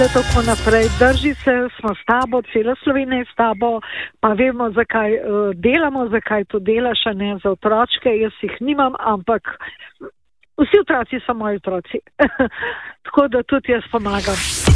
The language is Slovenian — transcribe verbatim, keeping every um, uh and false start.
Tako naprej, drži se, smo s tabo, cela Slovenija je s tabo, pa vemo, zakaj uh, delamo, zakaj to delaš, a ne za otročke, jaz jih nimam, ampak vsi otroci so moji otroci, tako da tudi jaz pomagam.